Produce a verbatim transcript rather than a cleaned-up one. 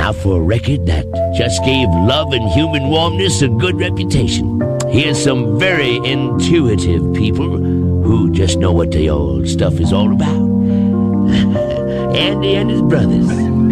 Now for a record that just gave love and human warmness a good reputation. Here's some very intuitive people who just know what the old stuff is all about. Andy and his brothers.